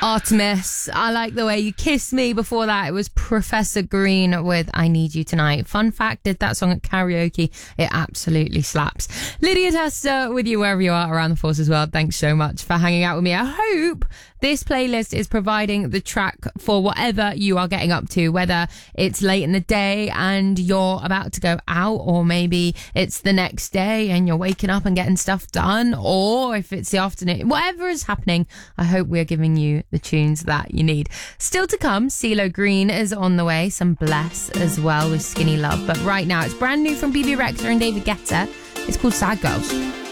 Artemis, I Like the Way You Kiss Me. Before that, it was Professor Green with I Need You Tonight. Fun fact, did that song at karaoke. It absolutely slaps. Lydia Tester with you wherever you are around the Forces world. Thanks so much for hanging out with me. I hope this playlist is providing the track for whatever you are getting up to, whether it's late in the day and you're about to go out, or maybe it's the next day and you're waking up and getting stuff done, or if it's the afternoon. Whatever is happening, I hope we're giving you the tunes that you need. Still to come, CeeLo Green is on the way, some Bless as well with Skinny Love. But right now, it's brand new from Bebe Rexha and David Guetta. It's called Sad Girls.